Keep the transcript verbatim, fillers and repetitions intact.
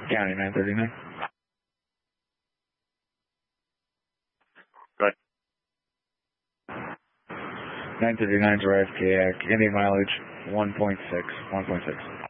County nine thirty-nine. Good. nine thirty-nine drive, K A C, Indian mileage one point six, one point six.